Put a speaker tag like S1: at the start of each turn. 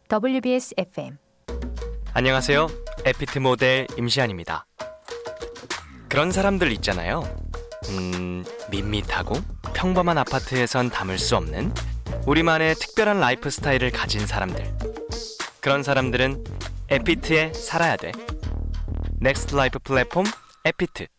S1: WBS FM.
S2: 안녕하세요. 에피트 모델 임시안입니다. 그런 사람들 있잖아요. 밋밋하고 평범한 아파트에선 담을 수 없는 우리만의 특별한 라이프 스타일을 가진 사람들. 그런 사람들은 에피트에 살아야 돼. 넥스트 라이프 플랫폼 에피트.